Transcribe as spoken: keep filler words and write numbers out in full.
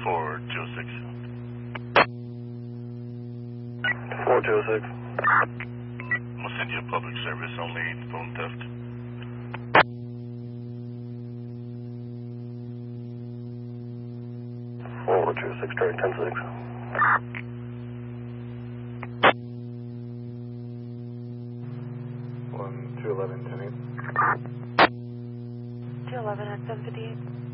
four two six. four two six. I'm going to send you a public service only phone theft. four two six, turn ten six. one two eleven ten eight. two eleven at seven fifty-eight.